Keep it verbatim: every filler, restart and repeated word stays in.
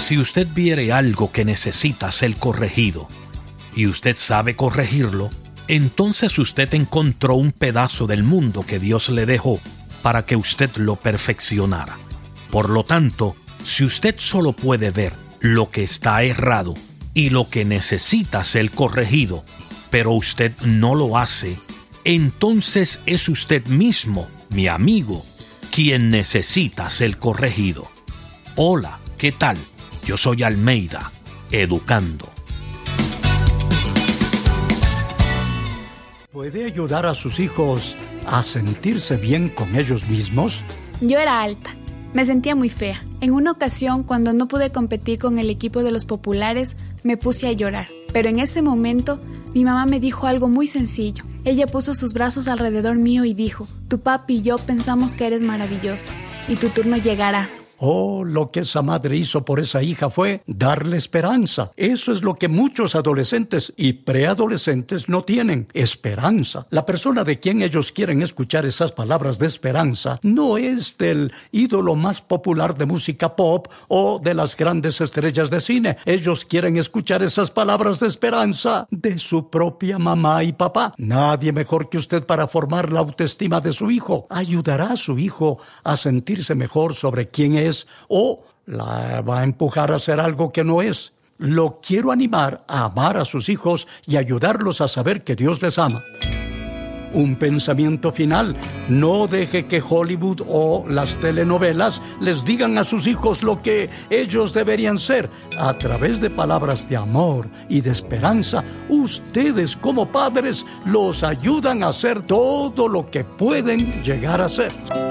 Si usted viere algo que necesita ser corregido y usted sabe corregirlo, entonces usted encontró un pedazo del mundo que Dios le dejó para que usted lo perfeccionara. Por lo tanto, si usted solo puede ver lo que está errado y lo que necesita ser corregido, pero usted no lo hace, entonces es usted mismo, mi amigo, quien necesita ser corregido. Hola, ¿qué tal? Yo soy Almeida, educando. ¿Puede ayudar a sus hijos a sentirse bien con ellos mismos? Yo era alta. Me sentía muy fea. En una ocasión, cuando no pude competir con el equipo de los populares, me puse a llorar. Pero en ese momento, mi mamá me dijo algo muy sencillo. Ella puso sus brazos alrededor mío y dijo: tu papi y yo pensamos que eres maravillosa, y tu turno llegará. Oh, lo que esa madre hizo por esa hija fue darle esperanza. Eso es lo que muchos adolescentes y preadolescentes no tienen: esperanza. La persona de quien ellos quieren escuchar esas palabras de esperanza no es del ídolo más popular de música pop o de las grandes estrellas de cine. Ellos quieren escuchar esas palabras de esperanza de su propia mamá y papá. Nadie mejor que usted para formar la autoestima de su hijo. Ayudará a su hijo a sentirse mejor sobre quién es, o la va a empujar a hacer algo que no es. Lo quiero animar a amar a sus hijos y ayudarlos a saber que Dios les ama. Un pensamiento final: no deje que Hollywood o las telenovelas les digan a sus hijos lo que ellos deberían ser. A través de palabras de amor y de esperanza, ustedes como padres los ayudan a hacer todo lo que pueden llegar a ser.